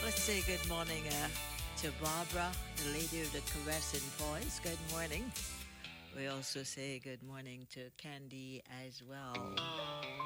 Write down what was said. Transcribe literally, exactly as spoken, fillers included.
Let's say good morning uh, to Barbara, the lady of the caressing voice. Good morning. We also say good morning to Candy as well.